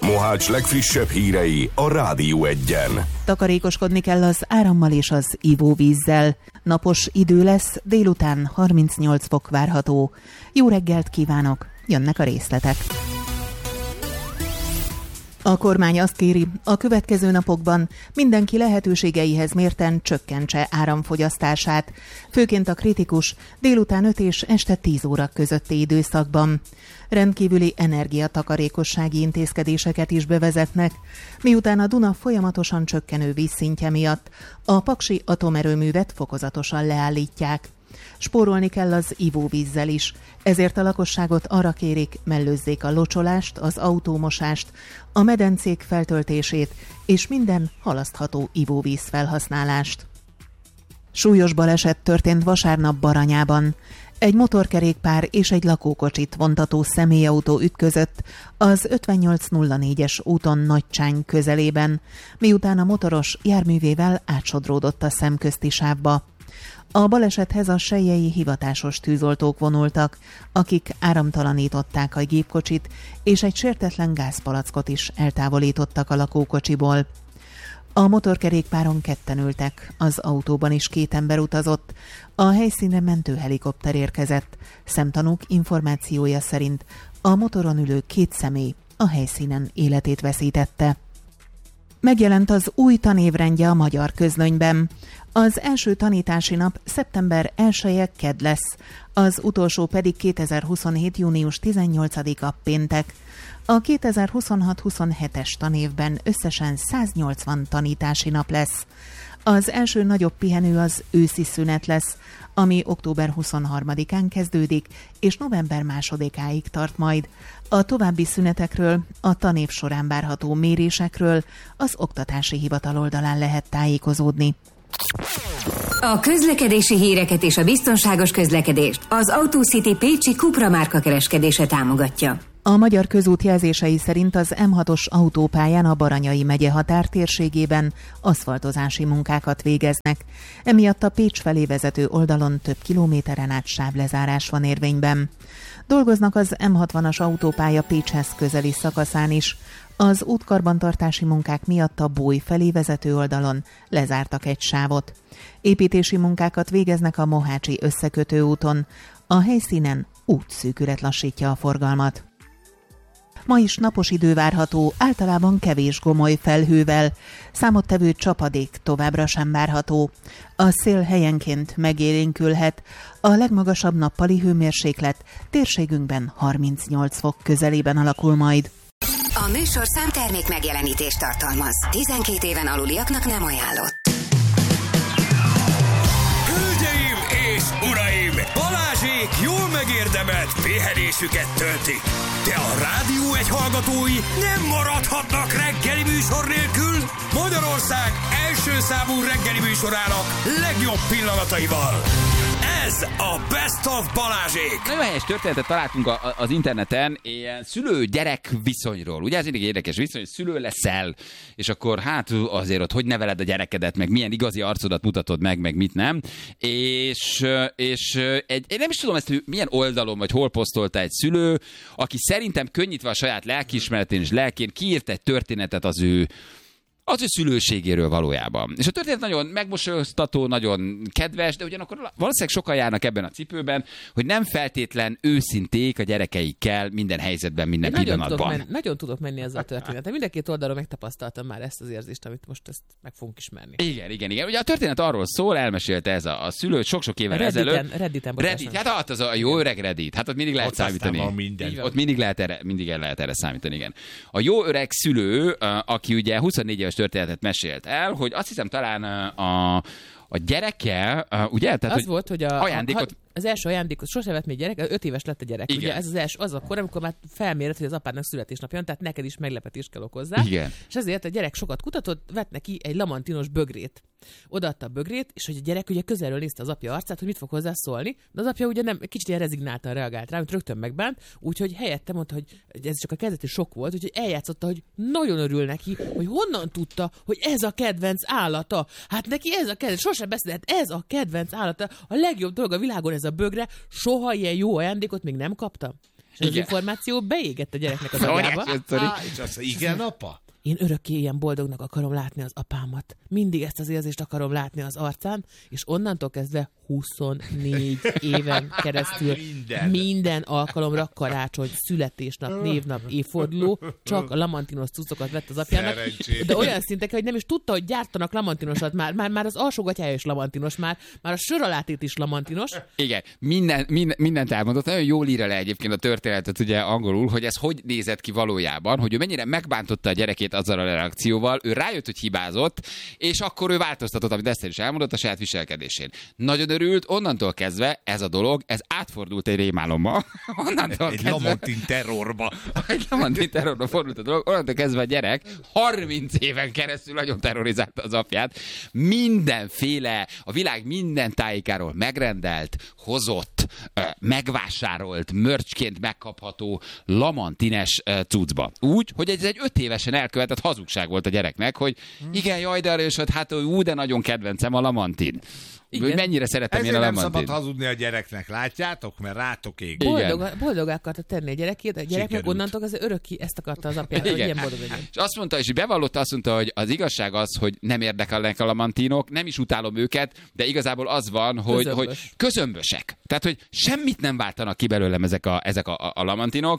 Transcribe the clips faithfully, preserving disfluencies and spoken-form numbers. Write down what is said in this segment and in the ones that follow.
Mohács legfrissebb hírei a Rádió Egyen. Takarékoskodni kell az árammal és az ivóvízzel. Napos idő lesz, délután harmincnyolc fok várható. Jó reggelt kívánok, jönnek a részletek. A kormány azt kéri, a következő napokban mindenki lehetőségeihez mérten csökkentse áramfogyasztását, főként a kritikus délután öt és este tíz óra közötti időszakban. Rendkívüli energiatakarékossági intézkedéseket is bevezetnek, miután a Duna folyamatosan csökkenő vízszintje miatt a paksi atomerőművet fokozatosan leállítják. Spórolni kell az ivóvízzel is, ezért a lakosságot arra kérik, mellőzzék a locsolást, az autómosást, a medencék feltöltését és minden halasztható ivóvíz felhasználást. Súlyos baleset történt vasárnap Baranyában. Egy motorkerékpár és egy lakókocsit vontató személyautó ütközött az ötvennyolc nulla négyes úton Nagycsány közelében, miután a motoros járművével átsodródott a szemközti sávba. A balesethez a selyei hivatásos tűzoltók vonultak, akik áramtalanították a gépkocsit, és egy sértetlen gázpalackot is eltávolítottak a lakókocsiból. A motorkerékpáron ketten ültek, az autóban is két ember utazott, a helyszínre mentőhelikopter érkezett. Szemtanúk információja szerint a motoron ülő két személy a helyszínen életét veszítette. Megjelent az új tanévrendje a magyar közlönyben. Az első tanítási nap szeptember elseje kedd lesz, az utolsó pedig kétezer-huszonhét június tizennyolcadika péntek. A kétezer-huszonhat huszonhetes tanévben összesen száznyolcvan tanítási nap lesz. Az első nagyobb pihenő az őszi szünet lesz, ami október huszonharmadikán kezdődik, és november másodikáig tart majd. A további szünetekről, a tanév során várható mérésekről az Oktatási Hivatal oldalán lehet tájékozódni. A közlekedési híreket és a biztonságos közlekedést az AutoCity Pécsi Cupra márka kereskedése támogatja. A Magyar Közút jelzései szerint az em hatos autópályán a Baranyai megye határtérségében aszfaltozási munkákat végeznek. Emiatt a Pécs felé vezető oldalon több kilométeren át sávlezárás van érvényben. Dolgoznak az em hatvanas autópálya Pécshez közeli szakaszán is. Az útkarbantartási munkák miatt a Bój felé vezető oldalon lezártak egy sávot. Építési munkákat végeznek a Mohácsi összekötő úton. A helyszínen útszűkület lassítja a forgalmat. Ma is napos idő várható, általában kevés gomoly felhővel. Számottevő csapadék továbbra sem várható. A szél helyenként megélénkülhet. A legmagasabb nappali hőmérséklet térségünkben harmincnyolc fok közelében alakul majd. A műsorszám termék megjelenítést tartalmaz. tizenkét éven aluliaknak nem ajánlott. Hölgyeim és uraim! Balázsék jól megérdemelt pihenésüket töltik. De a Rádió egy hallgatói nem maradhatnak reggeli műsor nélkül. Magyarország első számú reggeli műsorának legjobb pillanataival. Ez a Best of Balázsék! Nagyon helyes történetet találtunk a, a, az interneten, ilyen szülő-gyerek viszonyról. Ugye ez mindig érdekes viszony, hogy szülő leszel, és akkor hát azért ott hogy neveled a gyerekedet, meg milyen igazi arcodat mutatod meg, meg mit nem. És, és egy, én nem is tudom ezt, hogy milyen oldalon vagy hol posztolta egy szülő, aki szerintem könnyítve a saját lelkiismeretén és lelkén kiírt egy történetet az ő az ő szülőségéről valójában. És a történet nagyon megmosolyoztató, nagyon kedves, de ugyanakkor valószínűleg sokan járnak ebben a cipőben, hogy nem feltétlen őszinték a gyerekeikkel minden helyzetben, minden Én pillanatban. Nagyon tudok, menni, nagyon tudok menni ezzel a történetet. Mind a két oldalról megtapasztaltam már ezt az érzést, amit most ezt meg fogunk ismerni. Igen, igen, igen. Ugye a történet arról szól, elmesélte ez a, a szülő sok-sok évvel Redditen, ezelőtt. Redditen, Reddit, hát hát az a jó öreg Reddit. Hát ott mindig lehet ott számítani. Ott mindig lehet erre, mindig el lehet erre számítani, igen. A jó öreg szülő, aki ugye huszonnégy éves történetet mesélt el, hogy azt hiszem talán a, a gyereke, ugye? Tehát, az hogy volt, hogy a, ajándékot... a, az első ajándékot sose vett még gyerek, öt éves lett a gyerek. Igen. Ugye ez az első, az akkor, amikor már felmérett, hogy az apádnak születésnapja van, tehát neked is meglepetést kell okozzá. Igen. És ezért a gyerek sokat kutatott, vett neki egy lamantinos bögrét. Odaadta a bögrét, és hogy a gyerek ugye közelről nézte az apja arcát, hogy mit fog hozzá szólni, de az apja ugye nem, kicsit ilyen rezignáltan reagált rá, hogy rögtön megbánt, úgyhogy helyette mondta, hogy ez csak a kezdeti sok volt, úgyhogy eljátszotta, hogy nagyon örül neki, hogy honnan tudta, hogy ez a kedvenc állata. Hát neki ez a kedvenc, sose beszélt, ez a kedvenc állata, a legjobb dolog a világon ez a bögre, soha ilyen jó ajándékot még nem kaptam. És az Igen. információ beégett a gyereknek az agyába. És azt igen, apa? Én örökké ilyen boldognak akarom látni az apámat. Mindig ezt az érzést akarom látni az arcán, és onnantól kezdve huszonnégy éven keresztül Minden. minden alkalomra karácsony, születésnap, névnap, évforduló, csak a lamantinos cuccokat vett az apjának. Szerencsét. De olyan szinten, hogy nem is tudta, hogy gyártanak lamantinosat. Már, már, már az alsógatyája is lamantinos, már, már a söralátét is lamantinos. Igen, minden, minden, mindent elmondott. Nagyon jól írja le egyébként a történetet ugye angolul, hogy ez hogy nézett ki valójában, hogy ő mennyire megbántotta a gyerekét azzal a reakcióval, ő rájött, hogy hibázott, és akkor ő változtatott, amit Eszter is elmondott, a saját viselkedésén. Nagyon örült, onnantól kezdve ez a dolog, ez átfordult egy rémálomba. Onnantól Egy kezdve, lamantin terrorba. egy lamantin terrorba fordult a dolog, onnantól kezdve a gyerek harminc éven keresztül nagyon terrorizálta az apját. Mindenféle, a világ minden tájikáról megrendelt, hozott, megvásárolt, mörcsként megkapható lamantines cuccba. Úgy, hogy ez egy öt évesen elkövetett hazugság volt a gyereknek, hogy igen, jaj, de erős, hát ú, de nagyon kedvencem a lamantin. Hogy mennyire szeretem én a Ezért nem lamantin. szabad hazudni a gyereknek, látjátok? Mert rátok ég. Boldog, boldog akarta tenni a gyerekét, a gyerek meg Sikerült. onnantól azért örökké ezt akarta az apját, hogy Igen. ilyen boldog legyen. És azt mondta, és bevallotta, azt mondta, hogy az igazság az, hogy nem érdekelnek a lamantinok, nem is utálom őket, de igazából az van, hogy Közömbös. hogy közömbösek. Tehát, hogy semmit nem váltanak ki belőlem ezek a, ezek a, a, a lamantinok,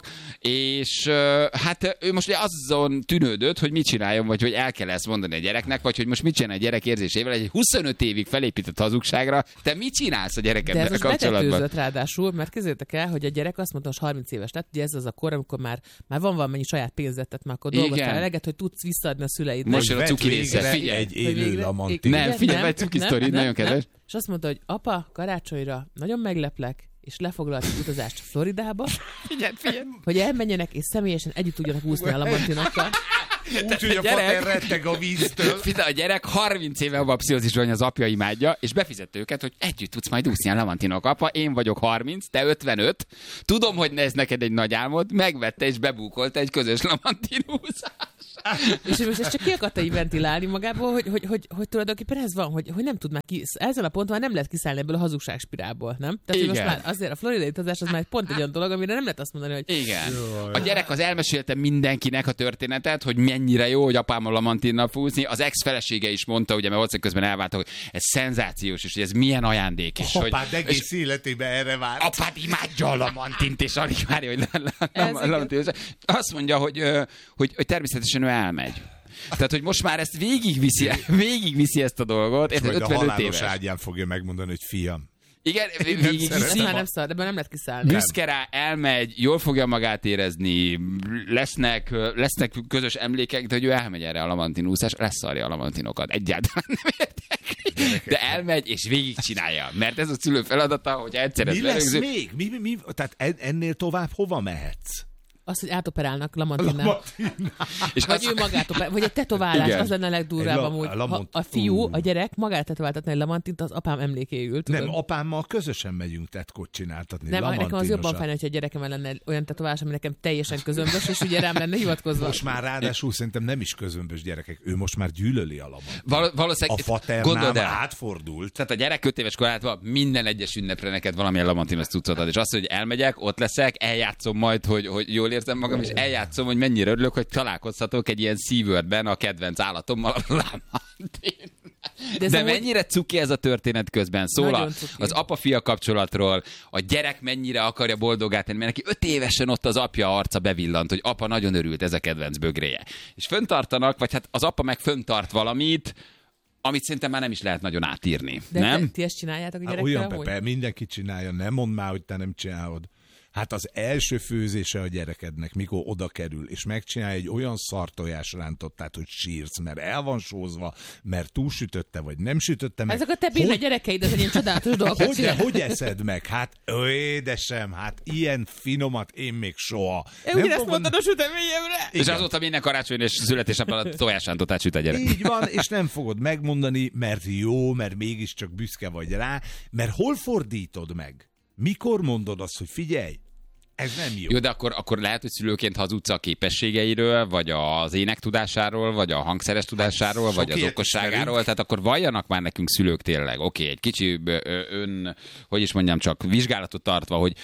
és uh, hát ő most ugye azon tűnődött, hogy mit csináljon, vagy hogy el kell ezt mondani a gyereknek, vagy hogy most mit csinál a gyerek érzésével, egy huszonöt évig felépített hazugságra. Te mit csinálsz a De ez gyerekeddel most kapcsolatban? betetőzött ráadásul, mert képzeljétek el, hogy a gyerek azt mondta, hogy harminc éves lett, ugye ez az a kor, amikor már, már van valamennyi saját pénzet, tehát már akkor Igen. dolgoztál eleget, hogy tudsz visszaadni a szüleidnek. Most jön a Vett cuki része, végre figyelj. egy Hogy élő végre- lamantin. Nem, Igen, figyelj, egy cuki sztori, nagyon kedves. És azt mondta, hogy apa, karácsonyra nagyon megleplek, és lefoglalt egy utazást Floridába, Figyelj, figyelj. hogy elmenjenek, és személyesen együtt tudjanak úszni a lamantinokkal. Úgy, hogy a gyerek- fater retteg a víztől. Figyelj, a gyerek harminc éve abban a pszichózisban, hogy az apja imádja, és befizet őket, hogy együtt tudsz majd úszni a lamantinok. Apa, én vagyok harminc, te ötvenöt. Tudom, hogy ez neked egy nagy álmod, megvette és bebúkolta egy közös lamantin úszás. És ő most ezt csak ki akarta így ventilálni magából, hogy, hogy, hogy, hogy tulajdonképpen ez van, hogy, hogy nem tud már ki, ezen a ponton már nem lehet kiszállni ebből a hazugságspirálból, nem? Tehát hogy most Igen. már azért a floridai utazás az már egy pont egy olyan dolog, amire nem lehet azt mondani, hogy Igen. A gyerek az elmesélte mindenkinek a történetet, hogy mennyire jó, hogy apám a lamantinnal fúzni. Az ex-felesége is mondta, ugye, mert valószínűleg közben elváltak, hogy ez szenzációs, és hogy ez milyen ajándék. És hogy, Apád egész életében erre várt. apád imádja a lamantint, és alig várja, hogy la, la, Ez la, lamantin. Azt mondja, hogy, ö, hogy, hogy természetesen ő elmegy. Tehát, hogy most már ezt végigviszi, végigviszi ezt a dolgot. Ez Majd a ötvenöt halálos éves. ágyán fogja megmondani, hogy fiam. Igen, nem végigviszi. ez szeretem. már nem szar, ebből nem lehet kiszállni. Büszke rá, elmegy, jól fogja magát érezni, lesznek, lesznek közös emlékek, de hogy ő elmegy erre a lamantin úszás, leszarja a lamantinokat. Egyáltalán nem értek. De elmegy és végigcsinálja. Mert ez a szülő feladata, hogy egyszer ez Mi lesz berögzül. még? Mi, mi, mi? Tehát en- ennél tovább hova mehetsz? Az, hogy átoperálnak lamantinnál. Lamantin. És Vagy az, ő magát operál, vagy egy tetoválás, Igen. az lenne a legdurvább Egy la- amúgy. a Ha lamont- a fiú, Ú. a gyerek magát tetováltatni egy lamantint, az apám emlékéül. tudod? Nem, apámmal közösen megyünk tetkot csináltatni. Nem, nekem az lamantinosan. jobban fájna, hogyha a gyerekemmel lenne olyan tetoválás, ami nekem teljesen közömbös, és ugye rám lenne hivatkozva. Most már ráadásul szerintem nem is közömbös gyerekek, ő most már gyűlöli a lamant. val- A valószínűleg, faternám gondold el, átfordult. tehát a gyerek öt éves korától minden egyes ünnepre neked valamilyen lamantinos cuccot ad, és azt, hogy elmegyek, ott leszek, eljátszom majd, hogy, hogy jól érzem magam, és eljátszom, hogy mennyire örülök, hogy találkozhatok egy ilyen SeaWorld-ben a kedvenc állatommal, a lamantin. De De, ez De amúgy- mennyire cuki ez a történet közben? Szól a, Nagyon cuki. az apa-fia kapcsolatról, a gyerek mennyire akarja boldogát tenni, mert neki öt évesen ott az apja arca bevillant, hogy apa nagyon örült, ez a kedvenc bögréje. És föntartanak, vagy hát az apa meg föntart valamit, amit szerintem már nem is lehet nagyon átírni. De nem? Te, ti ezt csináljátok a Hát gyerekkel olyan, amúgy? Pepe, mindenki csinálja, nem mondd már, hogy te nem csinálod. Hát az első főzése a gyerekednek, mikor oda kerül, és megcsinálja egy olyan szartojás rántottát, hogy sírsz, mert el van sózva, mert túlsütötte, vagy nem sütötte meg. Ezek a te béna Hogy- gyerekeid, ez egy ilyen csodálatos dolgokat Hogy, de, csinál. hogy eszed meg? Hát, ö, édesem, hát ilyen finomat én még soha. Én ugyanezt mondtad a süteményemre. És azóta minden karácsony és születésnap alatt tojásrántottát süt a gyerek. Így van, és nem fogod megmondani, mert jó, mert mégiscsak büszke vagy rá, mert hol fordítod meg? Mikor mondod azt, hogy figyelj, ez nem jó. Jó, de akkor, akkor lehet, hogy szülőként hazudsz a képességeiről, vagy az énektudásáról, vagy a hangszeres tudásáról, sok vagy az ilyet okosságáról, ismerünk. tehát akkor valljanak már nekünk szülők tényleg. Oké, egy kicsi ö, ö, ön, hogy is mondjam, csak vizsgálatot tartva, hogy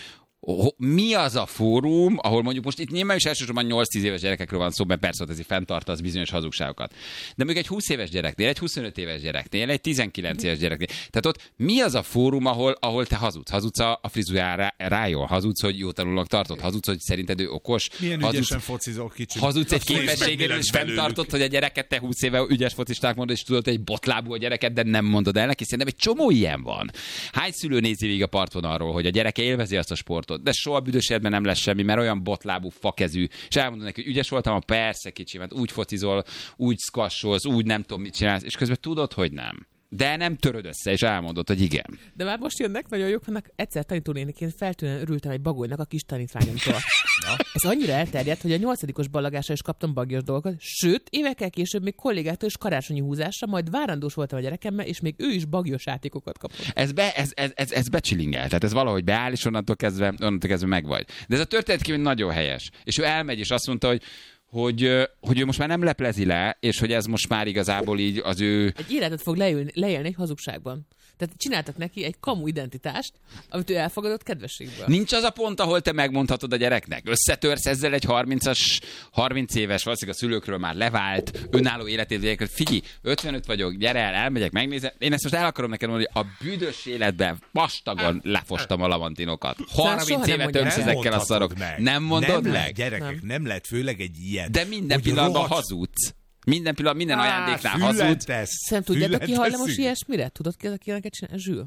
mi az a fórum, ahol mondjuk most itt nyilván is elsősorban nyolc-tíz éves gyerekekről van szó, mert persze ez fenntartasz bizonyos hazugságokat. De mondjuk egy húsz éves gyereknél, egy huszonöt éves gyereknél, egy tizenkilenc éves gyereknél. Tehát ott mi az a fórum, ahol, ahol te hazudsz? Hazudsz a, a frizurára rájól, hazudsz, hogy jó tanulónak tartod, hazudsz, hogy szerinted ő okos. Milyen hazudsz, ügyesen focizol kicsit. Hazudsz egy képességéről, és fenntartod, hogy a gyereket te húsz éve ügyes focisták mondod, és tudod, hogy egy botlábú a gyereket, de nem mondod el neki. Szerintem egy csomó ilyen van. Hány szülő nézi végig a partvonalról, hogy a gyereke élvezi azt a sportot, de soha büdös életben nem lesz semmi, mert olyan botlábú, fakezű, és elmondod neki, hogy ügyes voltam, a persze kicsi, mert úgy focizol, úgy squasholsz, úgy nem tudom, mit csinálsz, és közben tudod, hogy nem. De nem töröd össze, és elmondod, hogy igen. De már most jönnek, nagyon jók vannak. Egyszer tanítónéniként feltűnően örültem egy bagolynak a kis tanítványomtól. Ez annyira elterjedt, hogy a nyolcadikos ballagásra is kaptam bagyos dolgokat, sőt, évekkel később még kollégától is karácsonyi húzásra, majd várandós voltam a gyerekemmel, és még ő is bagyos játékokat kapott. Ez, be, ez, ez, ez, ez becsilingel, tehát ez valahogy beáll, és onnantól kezdve, onnantól kezdve megvagy. De ez a történet kívül nagyon helyes. És ő elmegy, és azt mondta, hogy Hogy, hogy ő most már nem leplezi le, és hogy ez most már igazából így az ő... Egy életet fog leülni, leélni egy hazugságban. Tehát csináltak neki egy kamu identitást, amit ő elfogadott kedvességből. Nincs az a pont, ahol te megmondhatod a gyereknek. Összetörsz ezzel egy harmincas, harminc éves, valószínűleg a szülőkről már levált, önálló életét, hogy figyelj, ötvenöt vagyok, gyere el, elmegyek, megnézem. Én ezt most el akarom neked mondani, hogy a büdös életben vastagon lefostam a lavantinokat. harminc éve tömsz ezekkel a szarok. Meg. Nem mondod nem meg? Lehet, gyerekek, nem. nem lehet, főleg egy ilyen. De minden pillanatban rohadt... hazudsz. Minden pillanat, minden Á, ajándéknál hazudsz. Szerintem tudjátok, ki hajlamos ilyesmire? Tudod ki, aki ilyeneket csinál? Zsül.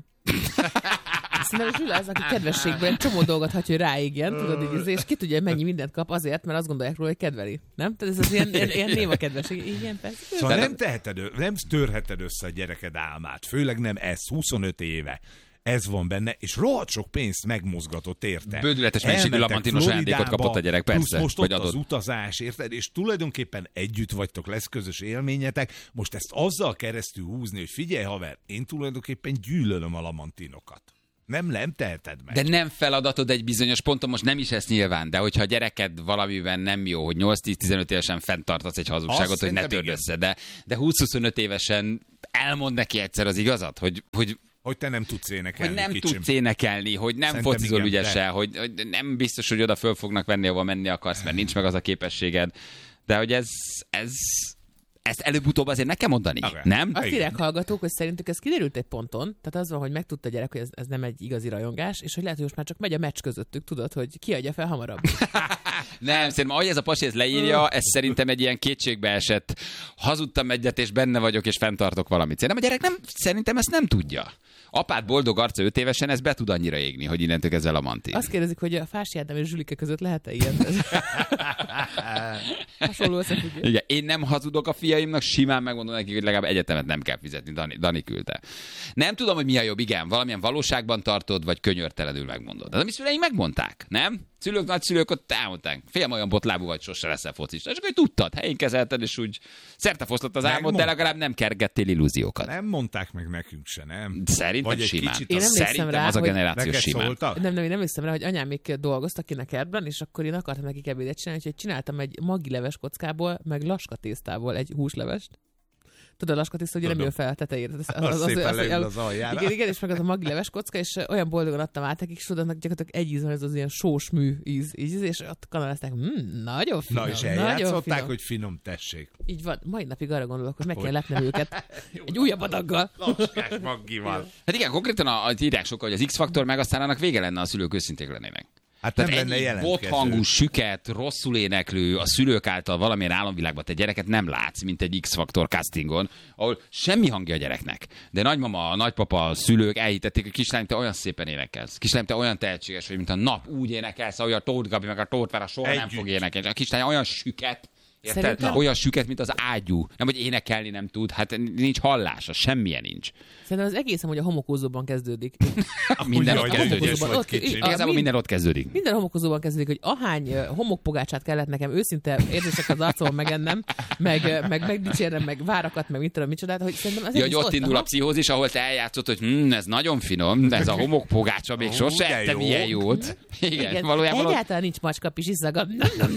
Szerintem a Zsül az, aki kedvességből egy csomó dolgot hagyja, hogy ráégjen, tudod, így, és ki tudja, mennyi mindent kap azért, mert azt gondolják róla, hogy kedveli. Nem? Tehát ez az ilyen, ilyen, ilyen néma kedvesség. Igen, persze. Szóval nem, teheted, nem törheted össze a gyereked álmát. Főleg nem ez, huszonöt éve. Ez van benne, és rohadt sok pénzt megmozgatott, érted? Bődületes mennyiségű lamantinos ajándékot kapott a gyerek, persze. Most vagy ott adott. Az utazás, érted? És tulajdonképpen együtt vagytok, lesz közös élményetek. Most ezt azzal keresztül húzni, hogy figyelj haver, én tulajdonképpen gyűlölöm a lamantinokat. Nem, nem teheted meg. De nem feladatod egy bizonyos ponton, most nem is ez nyilván, de hogyha a gyereked valamiben nem jó, hogy nyolc-tíz-tizenöt évesen fenntartasz egy hazugságot, azt hogy ne törd össze, de, de húsz-huszonöt évesen elmond neki egyszer az igazat, hogy, hogy Hogy te nem tudsz énekelni, Hogy nem kicsim. tudsz énekelni, hogy nem Szerintem focizol igen, ügyesen, hogy, hogy nem biztos, hogy oda föl fognak venni, ahova menni akarsz, mert nincs meg az a képességed. De hogy ez, ez ezt előbb-utóbb azért nekem mondani, okay. Nem? Azt írják hallgatók, hogy szerintük ez kiderült egy ponton, tehát az van, hogy megtudta a gyerek, hogy ez, ez nem egy igazi rajongás, és hogy lehet, hogy most már csak megy a meccs közöttük, tudod, hogy ki adja fel hamarabb. Nem, szerintem ahogy ez a pasi ezt leírja, ez szerintem egy ilyen kétségbe esett, hazudtam egyet, és benne vagyok, és fenntartok valamit. Szerintem a gyerek nem, szerintem ezt nem tudja. Apád boldog arca öt évesen, ez be tud annyira égni, hogy innentől ezzel a manti. Azt kérdezik, hogy a Fási Ádám és Zsülike között lehet-e ilyen? Hasonló összefüggés. Igen, én nem hazudok a fiaimnak, simán megmondom nekik, hogy legalább egyetemet nem kell fizetni, Dani, Dani küldte. Nem tudom, hogy mi a jobb, igen, valamilyen valóságban tartod, vagy könyörtelenül megmondod. De a mi szüleink megmondták, nem? Szülők, nagyszülők ott elmondták. Fiam, olyan botlábú vagy, sose leszel focista. És akkor tudtad, helyén kezelted, és úgy szertefoszlott az álmod, de legalább nem kergettél illúziókat. Nem mondták meg nekünk se, nem? Szerintem vagy simán. Én Szerintem rá, az a generáció simán. Szóltak? Nem, nem, én emlékszem rá, hogy anyám még dolgoztak kint a kertben, és akkor én akartam nekik ebédet csinálni, úgyhogy csináltam egy magileves kockából, meg laskatésztából egy húslevest. Tudod, a laskatészta, hogy nem jön fel a tetejére. Az, az, az, az, szépen az, az, az aljára. Igen, igen, és meg az a magileves kocka, és olyan boldogan adtam át nekik, és tudod, gyakorlatilag egy íz van, ez az ilyen sós mű íz, íz és ott kanalázták, mmm, nagyon finom. Na, és eljátszották, hogy finom, tessék. Így van, mai napig arra gondolok, hogy meg kell lepnem őket egy újabb adaggal. Laskás maggival. Hát igen, konkrétan a, a írják sokkal, hogy az X-faktor meg aztán annak vége lenne, a szülők őszinték lennének. Hát nem Tehát lenne jelentkező. bothangú, süket, rosszul éneklő, a szülők által valamilyen álomvilágban te gyereket nem látsz, mint egy X-faktor castingon, ahol semmi hangja a gyereknek. De nagymama, a nagypapa, a szülők elhitették, hogy kislány, te olyan szépen énekelsz. Kislány, te olyan tehetséges vagy, mint a nap, úgy énekelsz, ahogy a Tóth Gabi meg a Tóth Vera soha Együtt. nem fog énekelni. A kislány olyan süket, érted? Szerintem... Olyan süket, mint az ágyú. Nem, hogy énekelni nem tud, hát nincs hallása, semmilyen nincs. Szerintem az egészen, hogy a homokózóban kezdődik. Minden ott kezdődik. Igazából minden ott kezdődik. Minden homokózóban kezdődik, hogy ahány homokpogácsát kellett nekem őszinte érzések az arcomon megennem, meg, meg megdicsérnem, meg várakat, meg mit tudom, micsodát, hogy szerintem az ja, hogy ott, ott indul aha. a pszichózis, ahol te eljátszott, hogy hm, ez nagyon finom, ez a homokpogácsa még sose ettem ilyen jót. Igen, Igen. valójában egyáltalán nincs macska pisi szaga.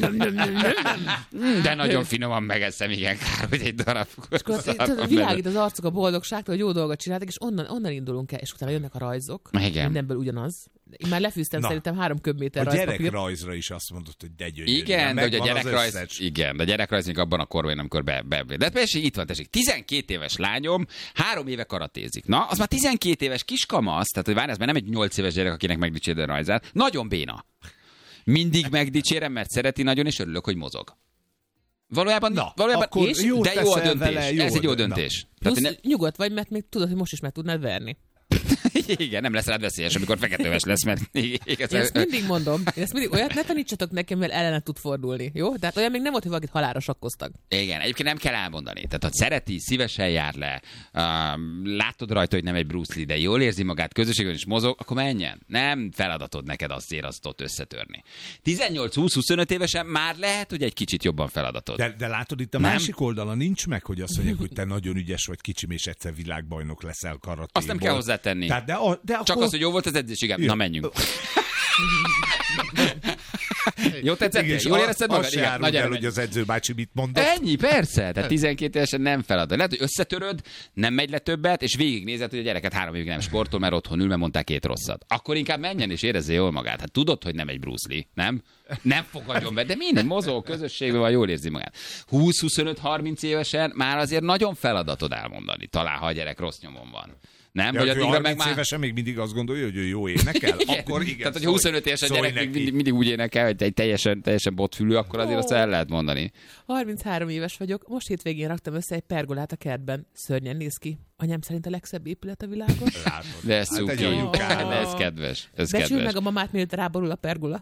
De nagyon finoman megeszem, igen, kár, hogy egy darab. Világít az arcuk a boldogságtól, hogy jó dolgot csináltak, és onnan, onnan indulunk el, és utána jönnek a rajzok. Igen. Mindenből ugyanaz. Én már lefűztem Na. szerintem három köbméter A rajzpapír. gyerekrajzra is azt mondod, hogy de gyönyörű. Igen, de hogy a Megvan az gyerekrajz, összes. igen, de a gyerekrajz még abban a korban, amikor be, be, be. De persze itt van, tessék, tizenkét éves lányom, három éve karatézik. Na, az már tizenkét éves kiskamasz, tehát hogy várj, ez már nem egy nyolc éves gyerek, akinek megdicséred a rajzát. Nagyon béna. Mindig megdicsérem, mert szereti nagyon, és örülök, hogy mozog. Valójában, Na, valójában akkor és, jót de jó a teszel döntés. vele, jó Ez egy jó dönt- döntés. Plusz Tehát, nyugodt vagy, mert még tudod, hogy most is meg tudnád verni. igen, nem lesz rád veszélyes, amikor feketőves lesz, mert Én ezt mindig mondom, én ezt mindig, olyat ne tanítsatok nekem, mivel ellene tud fordulni, jó? Tehát olyan még nem volt, hogy valakit halálra sakkoztak. Igen, egyébként nem kell elmondani. Tehát, ha szereti, szívesen jár le, um, látod rajta, hogy nem egy Bruce Lee, de jól érzi magát, közösségben is mozog, akkor menjen. Nem feladatod neked azt ér, azt ott összetörni. tizennyolc-húsz-huszonöt évesen már lehet, hogy egy kicsit jobban feladatod. De, de látod, itt a Nem? másik oldala nincs meg, hogy azt mondják, hogy te nagyon ügyes vagy, kicsim, és egyszer világbajnok leszel karatéból. Azt nem kell hozzátenni. Tehát de, a, de Csak akkor... az, hogy jó volt az edzés, igen. Jó. Na, menjünk. Jó tetszett? Igen, és Jól a- érezted magad? azt se Igen. áruld Na, gyere, el, menj. hogy az edzőbácsi mit mondott. Ennyi, persze. Tehát tizenkét évesen nem feladat. Lehet, hogy összetöröd, nem megy le többet, és végignézed, hogy a gyereket három évig nem sportol, mert otthon ül, mert mondták két rosszat. Akkor inkább menjen és érezze jól magát. Hát tudod, hogy nem egy Bruce Lee, nem? Nem fogadjon be, de minden mozog, közösségben van, jól érzi magát. húsz-huszonöt-harminc évesen már azért nagyon feladatod elmondani, talán ha a gyerek rossz nyomon van. Nem? Ja, Vagy hogy addigra meg harminc már... évesen még mindig azt gondolja, hogy ő jó énekel? Akkor igen. Tehát, hogy szólj- huszonöt éves a szólj gyerek még neki. mindig, mindig úgy énekel, hogy egy teljesen, teljesen botfülű, akkor azért azt el lehet mondani. harminchárom éves vagyok, most hétvégén raktam össze egy pergolát a kertben. Szörnyen néz ki. Anyám szerint a legszebb épület a világon. Látod. De ez Hát cuki. egy anyukád. De ez kedves. Ez Becsüld kedves. meg a mamát, mielőtt ráborul a pergola.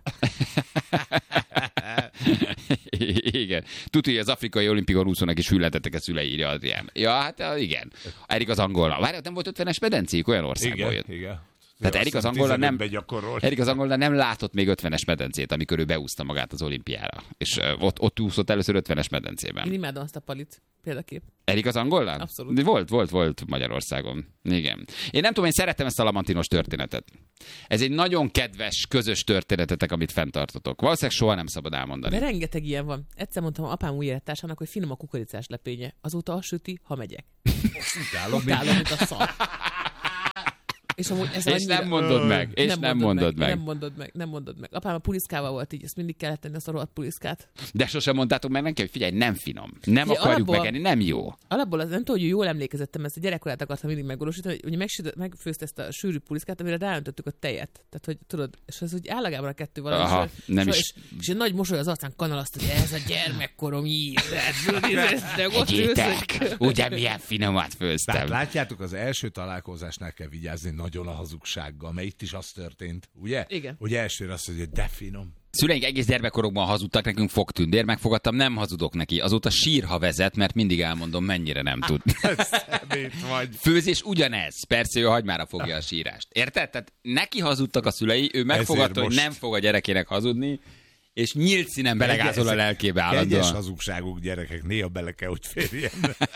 Igen. Tudod, hogy az afrikai olimpikon úszónak is hülletettek a szülei, írja Adrián. Ja, hát igen. Erik az angolna. Várj, nem volt ötvenes medencék, olyan országból Igen, jött. igen. Tehát Azt Erik az hiszem, angolna nem, tizenötben gyakorol. Erik az angolna nem látott még ötvenes medencét, amikor ő beúszta magát az olimpiára. És uh, ott, ott úszott először ötvenes medencében. Én imádom azt a palit. Példakép. Erik az angolán? Abszolút. Volt, volt, volt Magyarországon. Igen. Én nem tudom, én szeretem ezt a lamantinos történetet. Ez egy nagyon kedves, közös történetetek, amit fenntartotok. Valószínűleg soha nem szabad elmondani. De rengeteg ilyen van. Egyszer mondtam apám új élettársának, hogy finom a kukoricás lepénye. Azóta azt süti, ha megyek. Utálom, még- Utálom, mint a szar. És, amúgy ez És annyira... nem mondod meg. És nem mondod meg. Nem mondod meg. Nem mondod meg. Apám a puliszkával volt így, ezt mindig kellett tenni, azt a rohadt puliszkát. De sosem mondtátok meg neki, hogy figyelj, nem finom. Nem Figyelj, akarjuk alapból- megenni, nem jó. Alapból az nem tudom, hogy jól emlékezettem, ezt a gyerekkorát akartam mindig megvalósítani, hogy ugye megsütött, megfőzte ezt a sűrű puliszkát, amire ráöntöttük a tejet. Tehát, hogy tudod, és az úgy állagában a kettő valami. Aha, és, nem és, is. És, és, egy nagy mosoly az arcán kanalaszt, hogy ez a gyermekkorom íze. Egyétek! Ugye milyen finomat Tehát főztem. látjátok, az első találkozásnál kell vigyázni nagyon a hazugsággal, mert itt is az történt, ugye? Igen. Hogy elsőre azt mondja, hogy de finom. Szüleink egész gyermekkorokban hazudtak nekünk, fogtündér, megfogadtam, nem hazudok neki. Azóta sírha vezet, mert mindig elmondom, mennyire nem tud. Szemét vagy. Főzés ugyanez. Persze ő hagymára fogja a sírást. Érted? Tehát neki hazudtak a szülei, ő megfogadta, hogy most- nem fog a gyerekének hazudni, és nyílt színen belegázol a lelkébe Kegyes állandóan. hazugságok, gyerekek, néha bele kell, hogy férjen.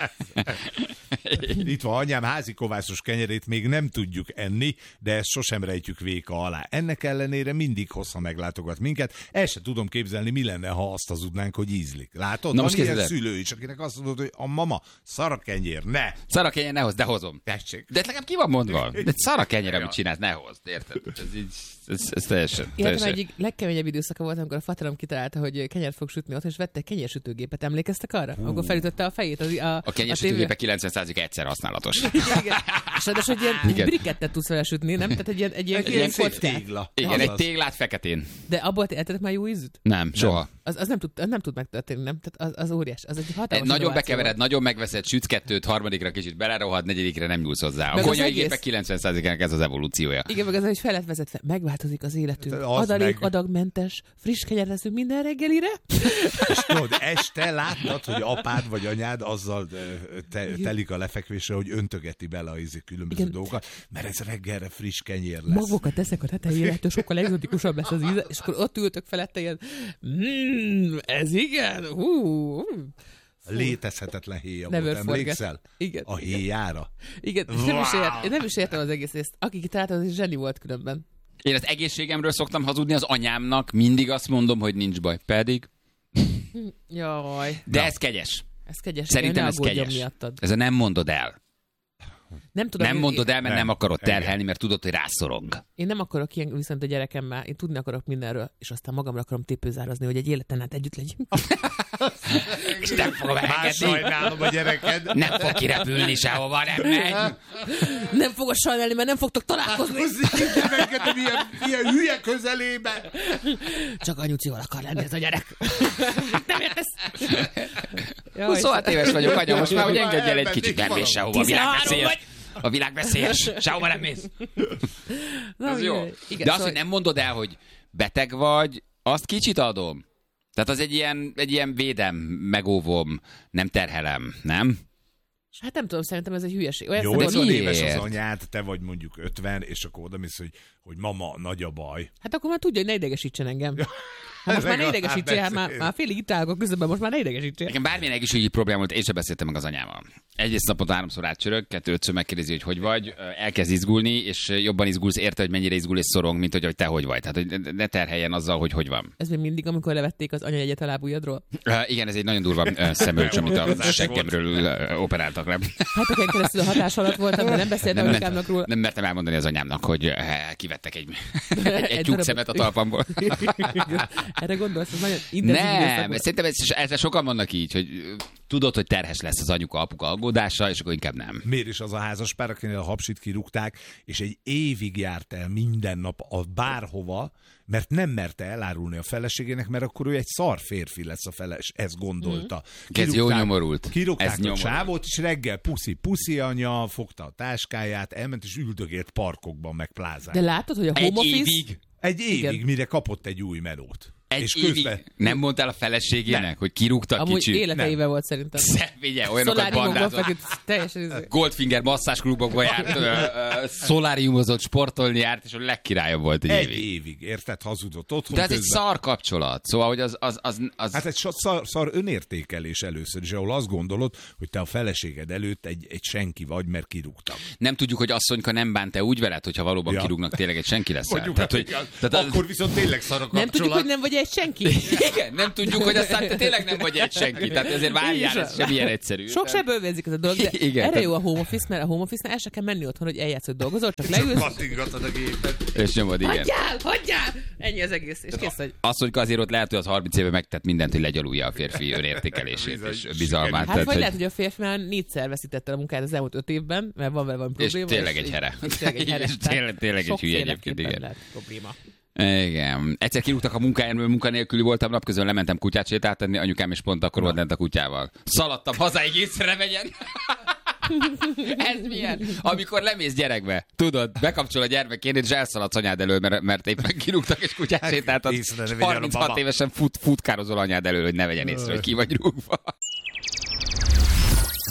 Itt van anyám házi kovászos kenyerét még nem tudjuk enni, de ezt sosem rejtjük véka alá. Ennek ellenére mindig hossza meglátogat minket. El se tudom képzelni, mi lenne, ha azt hazudnánk, hogy ízlik. Látod? Na Van most ilyen képzeld el. szülő is, akinek azt mondod, hogy a mama, szar a kenyér, ne! Szara kenyér, ne hozd, de hozom. Tessék. De legalább ki van mondva? De szara kenyér, amit csinálsz, ne hozd. Érted? Ez, így, ez, ez teljesen. Életem teljesen. egyik legkeményebb időszaka volt, amikor a faterom kitalálta, hogy kenyert fog sütni ott, és vette egy kenyérsütőgépet. Emlékeztek arra? Hú. Akkor felütötte a fejét. Az, a, A kenyérsütőgépe kilencven százalék egyszer használatos. Igen. És ráadásul egy ilyen Igen. brikettet tudsz vele sütni, nem? Tehát egy ilyen, egy ilyen, Egy ilyen szép kockát. tégla. Igen, Azaz. egy téglát feketén. De abból te eltetek már jó ízűt? Nem, soha. Az, az, nem tud, az nem tud megtörténni, nem? Tehát az, az óriás. Az egy hatalmas Nagyon innováció bekevered, volt. nagyon megveszed, sütsz kettőt, harmadikra kicsit belerohad, negyedikre nem nyúlsz hozzá. A Meg az konyhai egész- gépek kilencven százalékának ez az evolúciója. Igen, meg az, hogy fel lett vezetve. Megváltozik az életünk. Az Adalék, meg. adagmentes, friss kenyeret leszünk minden reggelire. És tudod, este láttad, hogy apád vagy anyád azzal ö, te, telik a lefekvésre, hogy öntögeti bele a izé különböző Igen. dolgokat, mert ez reggelre friss kenyér lesz. Magokat teszek a tetejére, ettől sokkal egzotikusabb lesz az íze, és akkor ott ültök felette ilyen, mmm, ez igen, hú, hú. Létezhetetlen héja Never volt, forget. emlékszel? Igen, A igen. héjára. Igen, és nem is, ért, én nem is értem az egész részt. Aki kitalálta, az egy zseni volt különben. Én az egészségemről szoktam hazudni az anyámnak, mindig azt mondom, hogy nincs baj. Pedig, Jaj, de ez kegyes. ez kegyes. Szerintem ne ez aggódjon kegyes. miattad. Ez a nem mondod el. Nem, tudom, Nem mondod el, mert nem, Nem. akarod Igen. terhelni, mert tudod, hogy rászorong. Én nem akarok ilyen viszont a gyerekemmel, én tudni akarok mindenről, és aztán magamra akarom tépőzárazni, hogy egy életen át együtt legyünk. És nem fogom Már elengedni. sajnálom a gyereked. Nem fog kirepülni sehova, nem megy. Nem fogod sajnálni, mert nem fogtok találkozni. Engedem ilyen, ilyen hülye közelébe. Csak anyucival akar lenni ez a gyerek. Nem értesz? huszonhat éves vagyok, anya, most már, hogy engedj el egy Elmenni kicsit, nem valami. mész sehova, a világ tizenhárom veszélyes. A világ veszélyes, sehova nem mész. Na, Az jó. igen, De azt, szóval- hogy nem mondod el, hogy beteg vagy, azt kicsit adom. Tehát az egy ilyen, egy ilyen védem, megóvom, nem terhelem, nem? Hát nem tudom, szerintem ez egy hülyeség. Olyan nyolcvan miért? éves az anyád, te vagy mondjuk ötven, és akkor odamész, hogy, hogy mama, nagy a baj. Hát akkor már tudja, hogy ne idegesítsen engem. Hát most már ne Legalább idegesítsél, hát már, beszél. már félig itt állok közben, most már ne idegesítsél. Nekem bármilyen egészségügyi probléma volt, én sem beszéltem meg az anyával. Egyrészt naponta háromszor átcsörög, kettő ötször megkérdezi, hogy hogy vagy, elkezd izgulni, és jobban izgulsz, érte, hogy mennyire izgul és szorong, mint hogy, hogy te hogy vagy. Tehát, hogy ne terheljen azzal, hogy hogy van. Ez még mindig, amikor levették az anyajegyet a lábujjadról. Uh, igen, ez egy nagyon durva uh, szemölcs, amit a seggemről uh, operáltak le. Hetekén keresztül a hatás alatt voltam, de nem beszéltem Nem, anyukámnak róla. nem mertem elmondani az anyámnak, hogy uh, kivettek egy, egy, egy tyúkszemet a darabot. talpamból. Erre gondolsz, ez nagyon intenzív időszak Nem, volt. szerintem ez, ezzel sokan vannak így, hogy uh, tudod, hogy terhes lesz az anyuka, apuka aggódása, és akkor inkább nem. Miért is az a házas pár, akinél a hapsit kirúgták, és egy évig járt el minden nap a bárhova, mert nem merte elárulni a feleségének, mert akkor ő egy szar férfi lesz a feles, ezt gondolta. Ez jó nyomorult. Kirúgták Ez a nyomorult. csávót, és reggel puszi, puszi anya, fogta a táskáját, elment és üldögélt parkokban, meg plázán. De látod, hogy a Egy home office... évig? Egy évig, Igen. mire kapott egy új melót. Egy és évig közben nem mondtál a feleségének, Nem. hogy kirúgta Amúgy kicsit? életeivel volt szerintem. Figyelj, olyanokat Szoláriumokban bandázott. feküdt, teljesen izé. Goldfinger masszásklubokba járt, ö, ö, szoláriumozott, sportolni járt, és a legkirályabb volt egy, egy évig. évig, érted, hazudott otthon De ez egy közben. szar kapcsolat. Szóval, hogy az... az, az, az... Hát egy so- szar, szar önértékelés először is, ahol azt gondolod, hogy te a feleséged előtt egy, egy senki vagy, mert kirúgtak. Nem tudjuk, hogy asszonyka nem bánt te úgy veled, hogyha valóban Ja. kirúgnak, tényleg egy senki lesz. Mondjuk, Tehát, hogy, igaz. tehát, Akkor viszont tényleg szar a Nem tudjuk, kapcsolat. hogy nem vagy egy senki. igen, nem tudjuk, hogy aztán te tényleg nem vagy egy senki. Tehát ezért várjál, ez sem ilyen egyszerű. Sok sebből vérzik ez a dolog, de Igen, erre tehát- jó a home office, mert a home office-nál el se kell menni otthon, hogy eljátsz, hogy dolgozol, csak leülsz. Kattingatod a gépet. És nyomod, igen. Hagyjál, hagyjál! Ennyi az egész, és kész vagy. Asszonyka azért ott lehet, hogy az harminc éve megtett mindent, hogy legyalulja a férfi önértékelését és bizalmát. Hát Tehát, vagy hogy- lehet, hogy a férfi már négyszer veszítette a munkáját az elmúlt öt évben, mert van vele valami És probléma. tényleg egy here. És tényleg egy here. És tényleg- tényleg egy hülye egyébként, Sokféleképpen igen. lehet probléma. Igen. Egyszer kirúgtak a munkájánból, munkanélküli voltam, napközben lementem kutyát sétáltatni, anyukám is pont akkor volt lent a kutyával. Szaladtam hazáig észre vegyen. Ez milyen? Amikor lemész gyerekbe, tudod, bekapcsol a gyermekként, és elszaladsz anyád elől, mert, mert éppen kirúgtak, és kutyát sétáltat. észre ne és vegyen a harminchat baba. évesen fut, futkározol anyád elől, hogy ne vegyen észre, hogy ki vagy rúgva.